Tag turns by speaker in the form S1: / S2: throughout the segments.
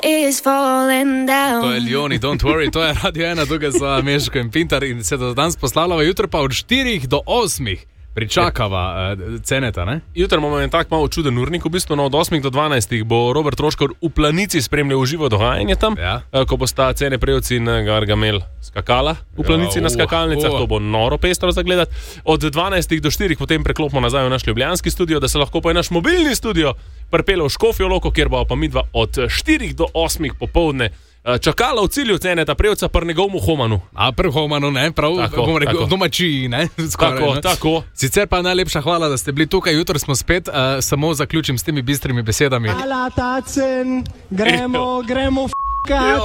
S1: is falling down.
S2: To je Leoni, don't worry, to je Radio 1, tukaj so Meško in Pintar in se do danes poslavljava, jutro pa od 4 do 8 pričakava Ceneta, ne?
S3: Jutro imamo en tak malo čuden urnik, v bistvu od 8 do 12 bo Robert Roškor v Planici spremljal uživo dogajanje tam, ko bosta Cene Prevc in Gargamel skakala v Planici na skakalnicah, to bo noro pestro zagledati. Od 12 do 4 potem preklopimo nazaj v naš ljubljanski studio, da se lahko pa je naš mobilni studio pripelje v Škofjo Loko, kjer bo pa midva od 4 do 8 popoldne čakala v cilju Ceneta Prevca pri njegovmu Homanu.
S2: Pri Homanu, ne, prav, bom rekel, domačiji, ne? Skoraj,
S3: tako.
S2: Sicer pa najlepša hvala, da ste bili tukaj, jutro smo spet, samo zaključim s temi bistrimi besedami.
S4: Hvala, Tacen, gremo f***kat.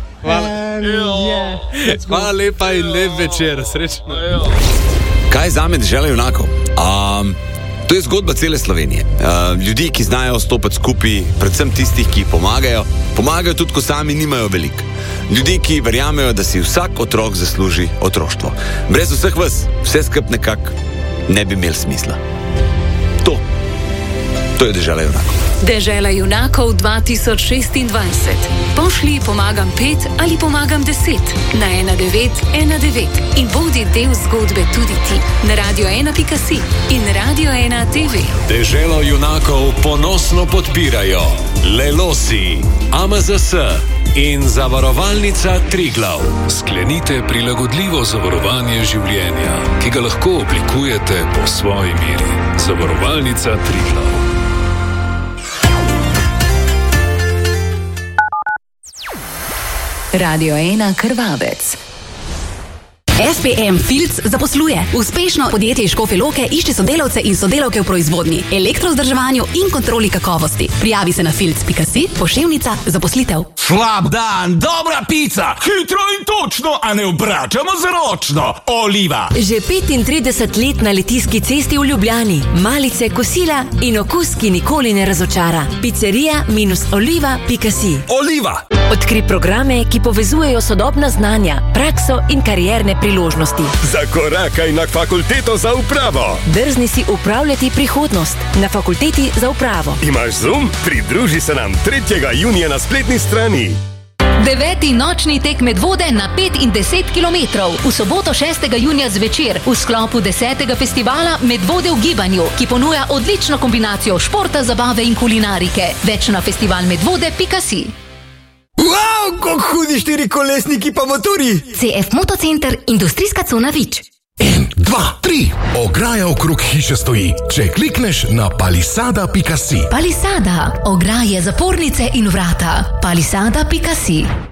S2: Hvala lepa in lep večer, srečno.
S5: Kaj zame dežela junakov? To je zgodba cele Slovenije. Ljudi, ki znajo stopiti skupaj, predvsem tistih, ki pomagajo tudi, ko sami nimajo veliko. Ljudi, ki verjamejo, da si vsak otrok zasluži otroštvo. Brez vseh vas, vse skup nekako ne bi imel smisla. To je dežela junakov.
S6: Dežela junakov 2026. Pošli pomagam 5 ali pomagam 10 na 1919 in bodi del zgodbe tudi ti na radio1.si in Radio 1 TV.
S7: Deželo junakov ponosno podpirajo Lelosi, AMZS in Zavarovalnica Triglav. Sklenite prilagodljivo zavarovanje življenja, ki ga lahko oblikujete po svoji meri. Zavarovalnica Triglav.
S6: Radio 1 Krvavec.
S8: SPM Filc zaposluje. Uspešno podjetje iz Škofje Loke išče sodelavce in sodelavke v proizvodnji, elektrovzdrževanju in kontroli kakovosti. Prijavi se na filc.si, poševnica, zaposlitev.
S9: Slab dan, dobra pica, hitro in točno, a ne obračamo z ročno. Oliva.
S10: Že 35 let na Litijski cesti v Ljubljani. Malice, kosila in okus, ki nikoli ne razočara. Pizzeria-oliva.si.
S9: Oliva.
S10: Odkri programe, ki povezujejo sodobna znanja, prakso in karierne priložnosti.
S9: Zakorakaj na fakulteto za upravo.
S10: Drzni si upravljati prihodnost na fakulteti za upravo.
S9: Imaš Zoom? Pridruži se nam 3. junija na spletni strani.
S11: 9. nočni tek Medvode na 5 in 10 kilometrov. V soboto 6. junija zvečer v sklopu 10. festivala Medvode v gibanju, ki ponuja odlično kombinacijo športa, zabave in kulinarike. Več na festivalmedvode.si.
S9: Wow, kako hudi 4-kolesniki pa motori!
S8: CF Motocenter, industrijska cona Vič.
S12: 1, 2, 3. Ograja okrog hiše stoji. Če klikneš na palisada.si.
S11: Palisada. Ograje, zapornice in vrata. Palisada.si.